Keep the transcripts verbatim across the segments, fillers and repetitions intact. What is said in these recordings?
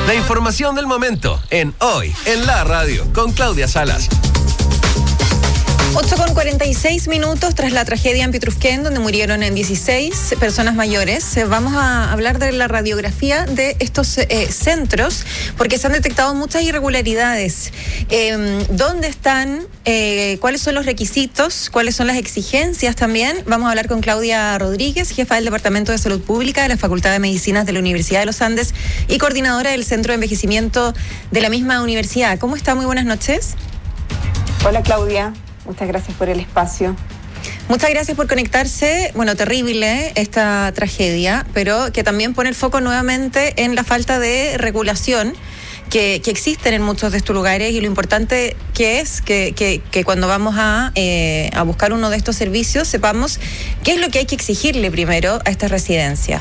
La información del momento en Hoy en la Radio con Claudia Salas. ocho con cuarenta y seis minutos tras la tragedia en Petrusquén, donde murieron en dieciséis personas mayores. Vamos a hablar de la radiografía de estos eh, centros, porque se han detectado muchas irregularidades. Eh, ¿Dónde están? Eh, ¿Cuáles son los requisitos? ¿Cuáles son las exigencias también? Vamos a hablar con Claudia Rodríguez, jefa del Departamento de Salud Pública de la Facultad de Medicinas de la Universidad de los Andes y coordinadora del Centro de Envejecimiento de la misma universidad. ¿Cómo está? Muy buenas noches. Hola, Claudia. Muchas gracias por el espacio. Muchas gracias por conectarse. Bueno, terrible esta tragedia, pero que también pone el foco nuevamente en la falta de regulación que, que existen en muchos de estos lugares, y lo importante que es que, que, que cuando vamos a, eh, a buscar uno de estos servicios sepamos qué es lo que hay que exigirle primero a estas residencias.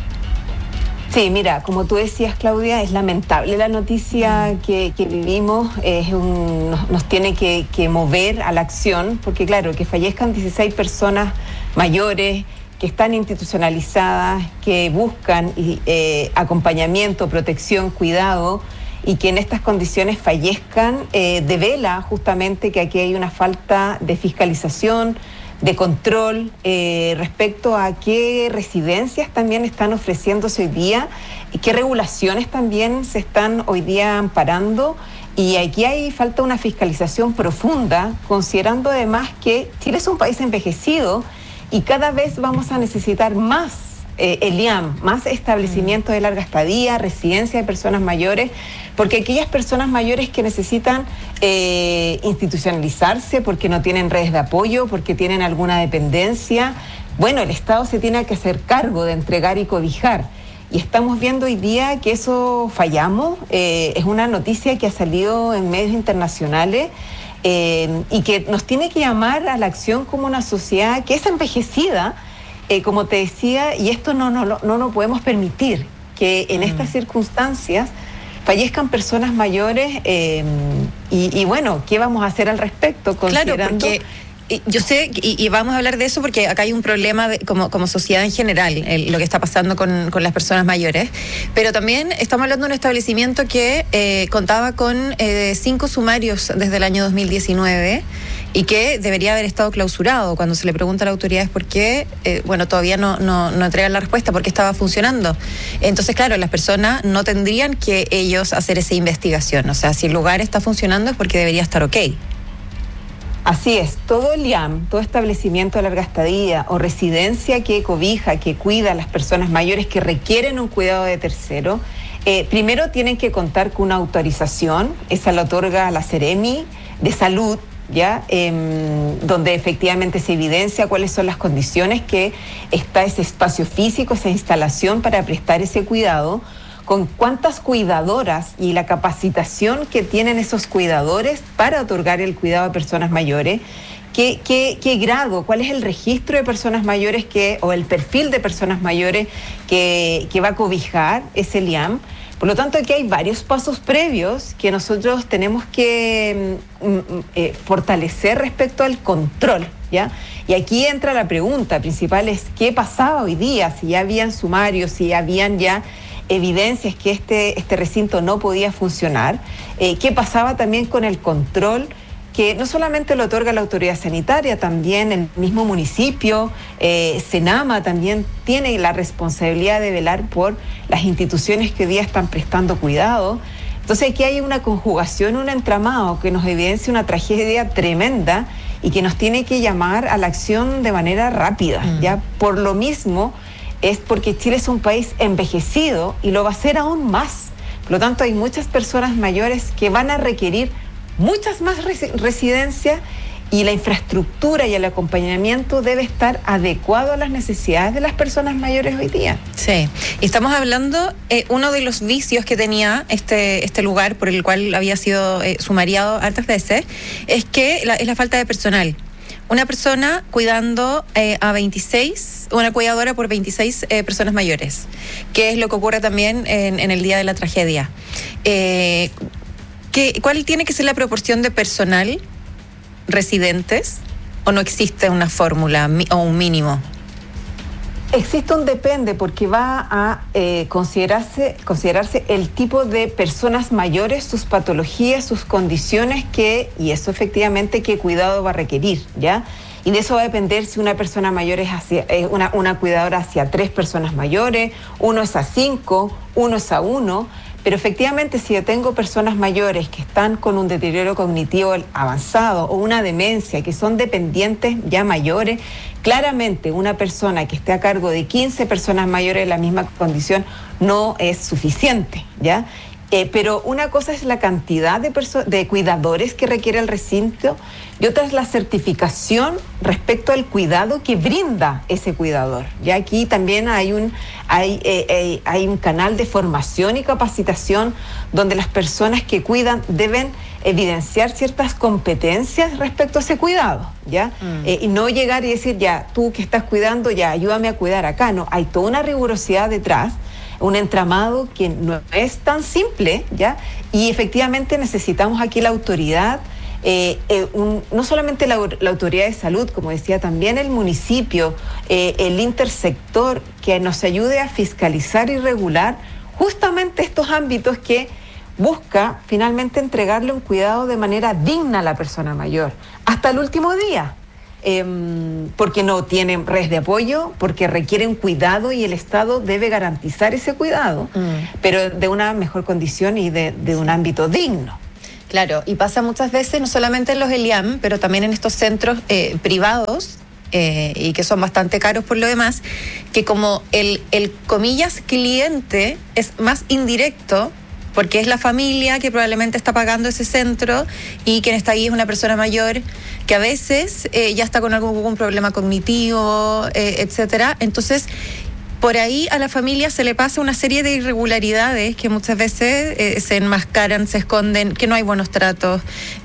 Sí, mira, como tú decías, Claudia, es lamentable la noticia que, que vivimos, es un, nos, nos tiene que, que mover a la acción, porque claro, que fallezcan dieciséis personas mayores que están institucionalizadas, que buscan eh, acompañamiento, protección, cuidado, y que en estas condiciones fallezcan, eh, devela justamente que aquí hay una falta de fiscalización, de control eh, respecto a qué residencias también están ofreciéndose hoy día y qué regulaciones también se están hoy día amparando. Y aquí hay falta una fiscalización profunda, considerando además que Chile es un país envejecido y cada vez vamos a necesitar más eh, el I A M, más establecimientos de larga estadía, residencia de personas mayores, porque aquellas personas mayores que necesitan eh, institucionalizarse porque no tienen redes de apoyo, porque tienen alguna dependencia, bueno, el Estado se tiene que hacer cargo de entregar y cobijar. Y estamos viendo hoy día que eso fallamos. Eh, es una noticia que ha salido en medios internacionales eh, y que nos tiene que llamar a la acción como una sociedad que es envejecida, eh, como te decía, y esto no, no, no, no lo podemos permitir, que en estas circunstancias fallezcan personas mayores eh, y, y bueno, ¿qué vamos a hacer al respecto? Considerando... Claro, porque yo sé, y, y vamos a hablar de eso porque acá hay un problema de, como, como sociedad en general, el, lo que está pasando con, con las personas mayores, pero también estamos hablando de un establecimiento que eh, contaba con eh, cinco sumarios desde el año dos mil diecinueve y que debería haber estado clausurado. Cuando se le pregunta a las autoridades por qué, eh, bueno, todavía no, no, no entregan la respuesta porque estaba funcionando. Entonces, claro, las personas no tendrían que ellos hacer esa investigación. O sea, si el lugar está funcionando es porque debería estar ok. Así es, todo el I A M, todo establecimiento de larga estadía o residencia que cobija, que cuida a las personas mayores que requieren un cuidado de tercero, eh, primero tienen que contar con una autorización, esa la otorga la Seremi de Salud, ¿ya? Eh, donde efectivamente se evidencia cuáles son las condiciones que está ese espacio físico, esa instalación para prestar ese cuidado, con cuántas cuidadoras y la capacitación que tienen esos cuidadores para otorgar el cuidado a personas mayores, qué, qué, qué grado, cuál es el registro de personas mayores que, o el perfil de personas mayores que, que va a cobijar ese I A M. Por lo tanto, aquí hay varios pasos previos que nosotros tenemos que mm, eh, fortalecer respecto al control, ¿ya? Y aquí entra la pregunta principal, es ¿qué pasaba hoy día? Si ya habían sumarios, si habían ya evidencias que este, este recinto no podía funcionar, eh, ¿qué pasaba también con el control? Que no solamente lo otorga la autoridad sanitaria, también el mismo municipio, eh, Senama también tiene la responsabilidad de velar por las instituciones que hoy día están prestando cuidado. Entonces aquí hay una conjugación, un entramado que nos evidencia una tragedia tremenda y que nos tiene que llamar a la acción de manera rápida, mm. ¿ya? Por lo mismo es porque Chile es un país envejecido y lo va a ser aún más. Por lo tanto, hay muchas personas mayores que van a requerir muchas más res- residencias y la infraestructura y el acompañamiento debe estar adecuado a las necesidades de las personas mayores hoy día. Sí, y estamos hablando, eh, uno de los vicios que tenía este, este lugar por el cual había sido eh, sumariado hartas veces, es que la, es la falta de personal. Una persona cuidando eh, a veintiséis, una cuidadora por veintiséis eh, personas mayores, que es lo que ocurre también en, en el día de la tragedia. Eh, ¿qué, ¿Cuál tiene que ser la proporción de personal residentes o no existe una fórmula o un mínimo? Existe un depende porque va a eh, considerarse, considerarse el tipo de personas mayores, sus patologías, sus condiciones que, y eso efectivamente, qué cuidado va a requerir, ¿ya? Y de eso va a depender si una persona mayor es hacia, eh, una, una cuidadora hacia tres personas mayores, uno es a cinco, uno es a uno. Pero efectivamente, si yo tengo personas mayores que están con un deterioro cognitivo avanzado o una demencia, que son dependientes ya mayores, claramente una persona que esté a cargo de quince personas mayores en la misma condición no es suficiente, ¿ya? Eh, pero una cosa es la cantidad de, de cuidadores que requiere el recinto y otra es la certificación respecto al cuidado que brinda ese cuidador. Ya aquí también hay un, hay, eh, eh, hay un canal de formación y capacitación donde las personas que cuidan deben evidenciar ciertas competencias respecto a ese cuidado, ¿ya? Mm. Eh, y no llegar y decir, ya, tú que estás cuidando, ya, ayúdame a cuidar acá. No, hay toda una rigurosidad detrás, un entramado que no es tan simple, ¿ya? Y efectivamente necesitamos aquí la autoridad, eh, eh, un, no solamente la, la autoridad de salud, como decía, también el municipio, eh, el intersector, que nos ayude a fiscalizar y regular justamente estos ámbitos que busca finalmente entregarle un cuidado de manera digna a la persona mayor, hasta el último día. Eh, porque no tienen red de apoyo, porque requieren cuidado y el Estado debe garantizar ese cuidado, mm. pero de una mejor condición y de, de un ámbito digno. Claro, y pasa muchas veces, no solamente en los ELIAM, pero también en estos centros eh, privados, eh, y que son bastante caros por lo demás, que como el, el comillas cliente es más indirecto, porque es la familia que probablemente está pagando ese centro y quien está ahí es una persona mayor que a veces eh, ya está con algún, algún problema cognitivo, eh, etcétera. Entonces, por ahí a la familia se le pasa una serie de irregularidades que muchas veces eh, se enmascaran, se esconden, que no hay buenos tratos.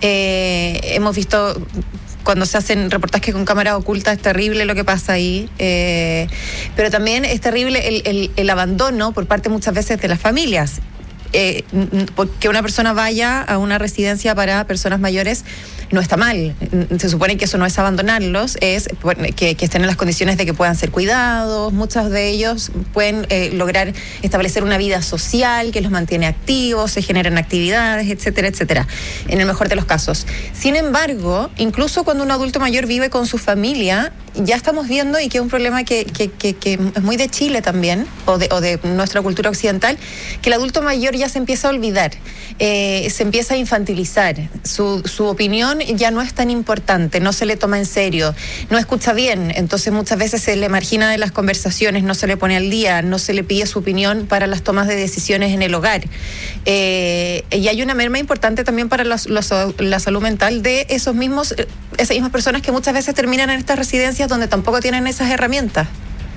Eh, hemos visto cuando se hacen reportajes con cámaras ocultas, es terrible lo que pasa ahí, eh, pero también es terrible el, el, el abandono por parte muchas veces de las familias. Eh, que una persona vaya a una residencia para personas mayores no está mal. Se supone que eso no es abandonarlos, es que, que estén en las condiciones de que puedan ser cuidados. Muchos de ellos pueden eh, lograr establecer una vida social que los mantiene activos, se generan actividades, etcétera, etcétera, en el mejor de los casos. Sin embargo, incluso cuando un adulto mayor vive con su familia, ya estamos viendo, y que es un problema que, que, que, que es muy de Chile también, o de, o de nuestra cultura occidental, que el adulto mayor ya se empieza a olvidar, eh, se empieza a infantilizar, su, su opinión ya no es tan importante, no se le toma en serio, no escucha bien, entonces muchas veces se le margina de las conversaciones, no se le pone al día, no se le pide su opinión para las tomas de decisiones en el hogar. Eh, y hay una merma importante también para los, los, la salud mental de esos mismos, esas mismas personas que muchas veces terminan en estas residencias donde tampoco tienen esas herramientas.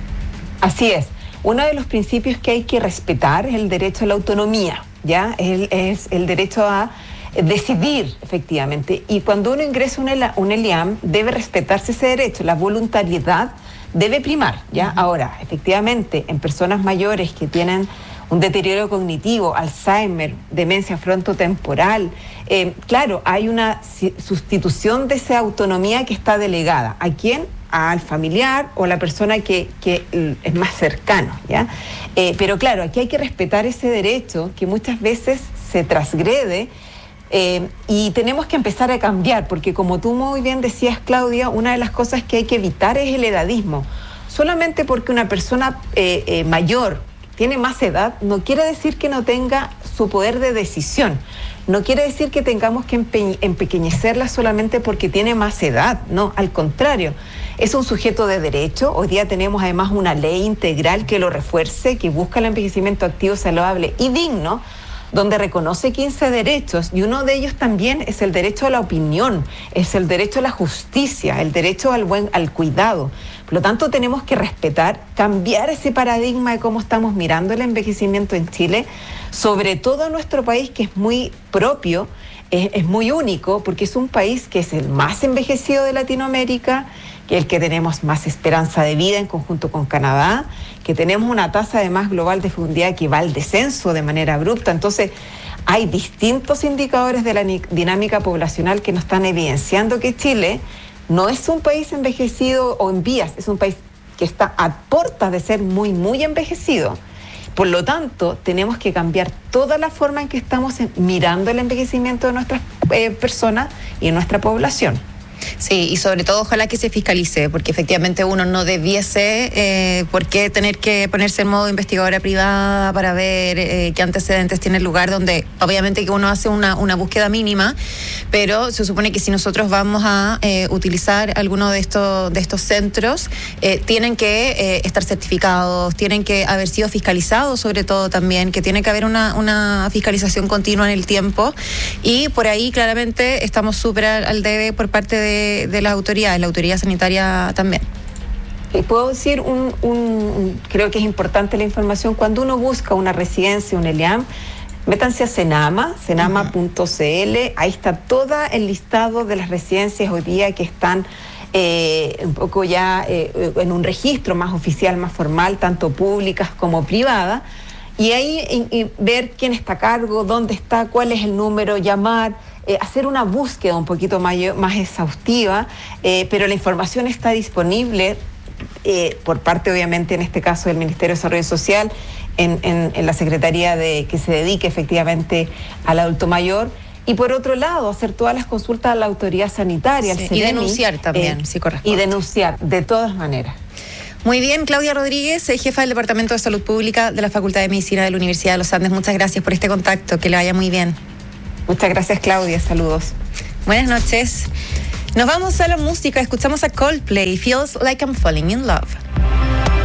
Así es. Uno de los principios que hay que respetar es el derecho a la autonomía, ¿ya? Es, es el derecho a decidir, efectivamente. Y cuando uno ingresa un, un ELIAM, debe respetarse ese derecho. La voluntariedad debe primar, ¿ya? Uh-huh. Ahora, efectivamente, en personas mayores que tienen un deterioro cognitivo, Alzheimer, demencia frontotemporal, eh, claro, hay una sustitución de esa autonomía que está delegada. ¿A quién? Al familiar o la persona que, que es más cercano, ¿ya? Eh, pero claro, aquí hay que respetar ese derecho que muchas veces se transgrede, eh, y tenemos que empezar a cambiar, porque como tú muy bien decías, Claudia, una de las cosas que hay que evitar es el edadismo. Solamente porque una persona eh, eh, mayor tiene más edad, no quiere decir que no tenga su poder de decisión. No quiere decir que tengamos que empe- empequeñecerla solamente porque tiene más edad. No, al contrario. Es un sujeto de derecho. Hoy día tenemos además una ley integral que lo refuerce, que busca el envejecimiento activo, saludable y digno, donde reconoce quince derechos, y uno de ellos también es el derecho a la opinión, es el derecho a la justicia, el derecho al buen, al cuidado. Por lo tanto, tenemos que respetar, cambiar ese paradigma de cómo estamos mirando el envejecimiento en Chile, sobre todo en nuestro país, que es muy propio, es, es muy único, porque es un país que es el más envejecido de Latinoamérica, que es el que tenemos más esperanza de vida en conjunto con Canadá, que tenemos una tasa además global de fecundidad que va al descenso de manera abrupta. Entonces, hay distintos indicadores de la dinámica poblacional que nos están evidenciando que Chile no es un país envejecido o en vías, es un país que está a puertas de ser muy, muy envejecido. Por lo tanto, tenemos que cambiar toda la forma en que estamos mirando el envejecimiento de nuestras eh, personas y de nuestra población. Sí, y sobre todo ojalá que se fiscalice, porque efectivamente uno no debiese eh, por qué tener que ponerse en modo investigadora privada para ver eh, qué antecedentes tiene el lugar, donde obviamente que uno hace una, una búsqueda mínima, pero se supone que si nosotros vamos a eh, utilizar alguno de estos, de estos centros, eh, tienen que eh, estar certificados, tienen que haber sido fiscalizados sobre todo también, que tiene que haber una, una fiscalización continua en el tiempo, y por ahí claramente estamos súper al, al debe por parte de De, de las autoridades, la autoridad sanitaria también. Y puedo decir, un, un, un, creo que es importante la información, cuando uno busca una residencia, un E L I A M, métanse a Senama, senama punto c l, ahí está todo el listado de las residencias hoy día que están eh, un poco ya eh, en un registro más oficial, más formal, tanto públicas como privadas, y ahí y, y ver quién está a cargo, dónde está, cuál es el número, llamar, Eh, hacer una búsqueda un poquito mayor, más exhaustiva, eh, pero la información está disponible eh, por parte, obviamente, en este caso del Ministerio de Desarrollo Social, en, en, en la Secretaría de que se dedique efectivamente al adulto mayor, y por otro lado, hacer todas las consultas a la autoridad sanitaria, sí, al CEREMI, y denunciar también, eh, si corresponde. Y denunciar, de todas maneras. Muy bien, Claudia Rodríguez, jefa del Departamento de Salud Pública de la Facultad de Medicina de la Universidad de los Andes. Muchas gracias por este contacto, que le vaya muy bien. Muchas gracias, Claudia. Saludos. Buenas noches. Nos vamos a la música. Escuchamos a Coldplay, Feels Like I'm Falling in Love.